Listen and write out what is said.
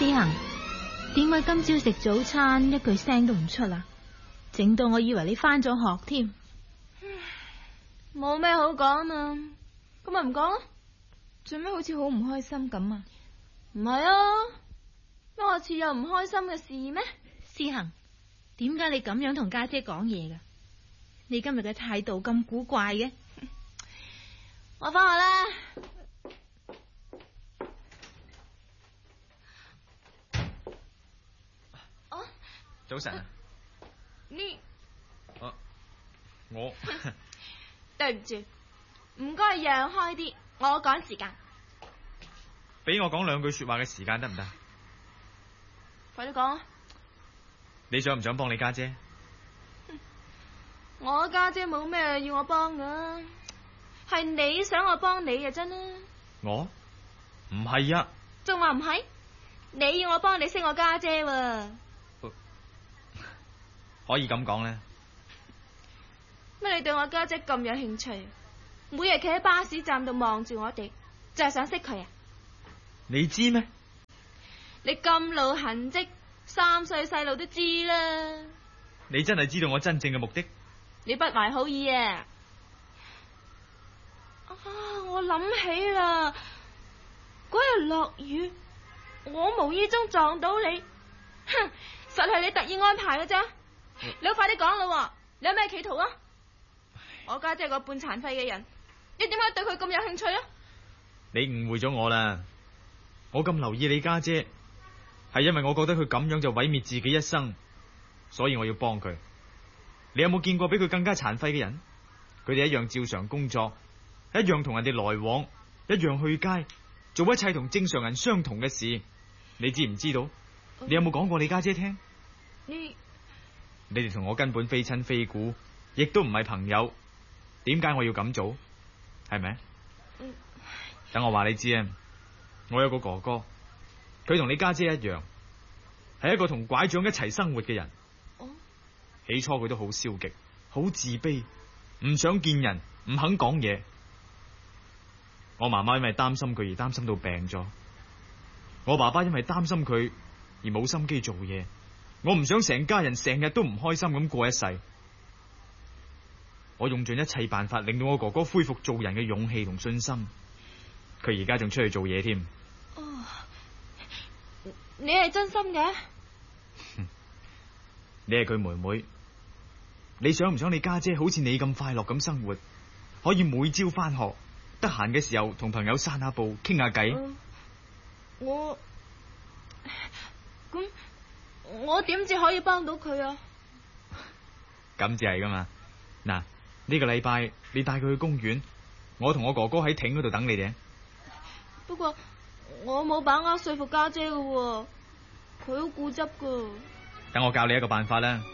思行，點解今朝食早餐一句聲都唔出啊？整到我以為你返咗學添。 冇咩好講啊，咁咪唔講咯。做咩好似好唔開心咁啊？唔係啊，乜我似有唔開心嘅事咩？ 思行，點解你咁樣同家姐講嘢噶？你今日嘅態度咁古怪嘅。 我返學啦。 早晨啊。我對唔住，唔該讓開啲，我趕時間。 俾我講兩句說話嘅時間得唔得？ 快啲講啊！ 你想唔想幫你家姐？ 我家姐冇咩要我幫噶，係你想我幫你啊，真啦。 我唔係啊。 仲話唔係？你要我幫你識我家姐喎。 可以咁講咧。 乜你對我家姐咁有興趣？每日企喺巴士站度望住我哋，就係想識佢啊？ 你知咩？ 你咁老痕迹，3歲細路都知啦。 你真係知道我真正嘅目的？ 你不懷好意啊！我諗起啦，嗰日落雨，我無意中撞到你，哼，實係你特意安排嘅咋？你快啲講啦，你有咩企圖啊？我家姐係個半殘廢嘅人，你點解對佢咁有興趣啊？ 你誤會咗我啦，我咁留意你家姐，係因為我覺得佢咁樣就毀滅自己一生，所以我要幫佢。你有冇見過比佢更加殘廢嘅人？佢哋一樣照常工作，一樣同人哋來往，一樣去街，做一切同正常人相同嘅事。你知唔知道？你有冇講過你家姐聽？你哋同我根本非親非故，亦都唔係朋友。點解我要咁做？係咪？等我話你知啊，我有個哥哥，佢同你家姐一樣，係一個同拐杖一齊生活嘅人。起初佢都好消極，好自卑，唔想見人，唔肯講嘢。我媽媽因為擔心佢而擔心到病咗，我爸爸因為擔心佢而冇心機做嘢。我唔想成家人成日都唔開心咁過一世。我用盡一切辦法令到我哥哥恢復做人嘅勇氣同信心。佢而家仲出去做嘢添。 你係真心嘅？ 你係佢妹妹，你想唔想你家姐好似你咁快樂咁生活，可以每朝返學，得閒嘅時候同朋友散下步，傾下偈？ 我點至可以幫到佢啊？ 咁至係噶嘛。嗱，呢個禮拜你帶佢去公園，我同我哥哥喺艇嗰度等你哋。 不過我冇把握說服家姐噶，佢好固執噶。 等我教你一個辦法啦。